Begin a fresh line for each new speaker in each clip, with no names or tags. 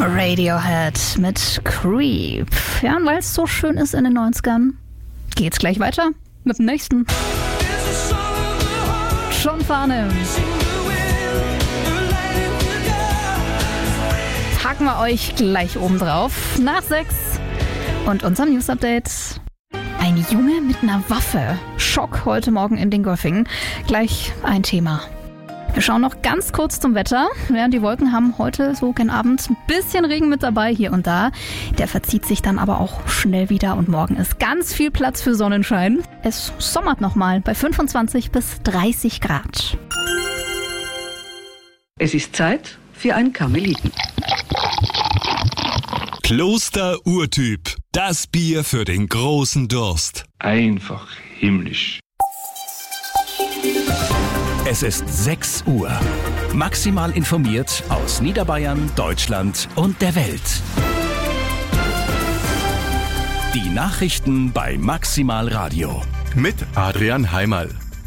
Radiohead mit Creep. Ja, und weil es so schön ist in den 90ern, geht's gleich weiter mit dem nächsten. John Farnham. Packen wir euch gleich oben drauf. Nach 6 und unserem News-Update. Ein Junge mit einer Waffe. Schock heute Morgen in Dingolfing. Gleich ein Thema. Wir schauen noch ganz kurz zum Wetter. Ja, die Wolken haben heute so gegen Abend ein bisschen Regen mit dabei hier und da. Der verzieht sich dann aber auch schnell wieder und morgen ist ganz viel Platz für Sonnenschein. Es sommert nochmal bei 25 bis 30 Grad.
Es ist Zeit für ein Karmeliten.
Kloster Urtyp. Das Bier für den großen Durst.
Einfach himmlisch.
Es ist 6 Uhr. Maximal informiert aus Niederbayern, Deutschland und der Welt. Die Nachrichten bei Maximal Radio.
Mit Adrian Heimerl.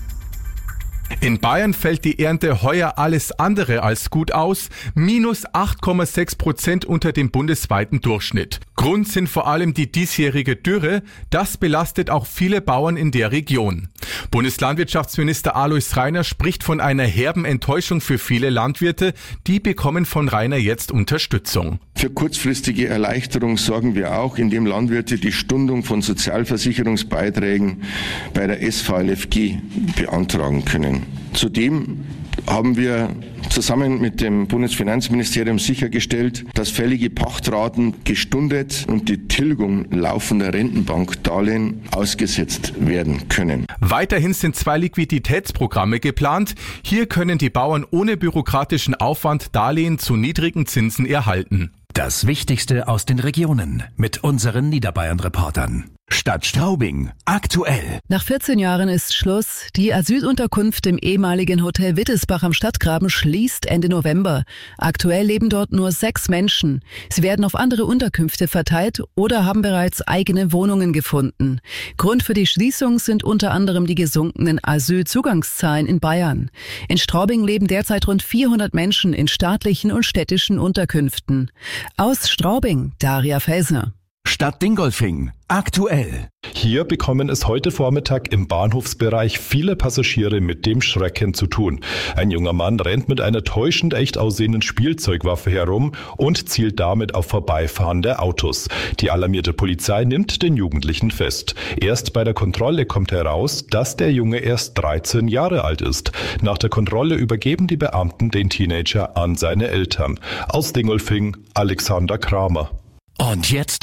In Bayern fällt die Ernte heuer alles andere als gut aus, minus 8,6% unter dem bundesweiten Durchschnitt. Grund sind vor allem die diesjährige Dürre, das belastet auch viele Bauern in der Region. Bundeslandwirtschaftsminister Alois Rainer spricht von einer herben Enttäuschung für viele Landwirte, die bekommen von Rainer jetzt Unterstützung.
Für kurzfristige Erleichterung sorgen wir auch, indem Landwirte die Stundung von Sozialversicherungsbeiträgen bei der SVLFG beantragen können. Zudem haben wir zusammen mit dem Bundesfinanzministerium sichergestellt, dass fällige Pachtraten gestundet und die Tilgung laufender Rentenbankdarlehen ausgesetzt werden können.
Weiterhin sind 2 Liquiditätsprogramme geplant. Hier können die Bauern ohne bürokratischen Aufwand Darlehen zu niedrigen Zinsen erhalten.
Das Wichtigste aus den Regionen mit unseren Niederbayern-Reportern. Stadt Straubing. Aktuell.
Nach 14 Jahren ist Schluss. Die Asylunterkunft im ehemaligen Hotel Wittelsbach am Stadtgraben schließt Ende November. Aktuell leben dort nur 6 Menschen. Sie werden auf andere Unterkünfte verteilt oder haben bereits eigene Wohnungen gefunden. Grund für die Schließung sind unter anderem die gesunkenen Asylzugangszahlen in Bayern. In Straubing leben derzeit rund 400 Menschen in staatlichen und städtischen Unterkünften. Aus Straubing, Daria Felsner.
Stadt Dingolfing. Aktuell.
Hier bekommen es heute Vormittag im Bahnhofsbereich viele Passagiere mit dem Schrecken zu tun. Ein junger Mann rennt mit einer täuschend echt aussehenden Spielzeugwaffe herum und zielt damit auf vorbeifahrende Autos. Die alarmierte Polizei nimmt den Jugendlichen fest. Erst bei der Kontrolle kommt heraus, dass der Junge erst 13 Jahre alt ist. Nach der Kontrolle übergeben die Beamten den Teenager an seine Eltern. Aus Dingolfing, Alexander Kramer.
Und jetzt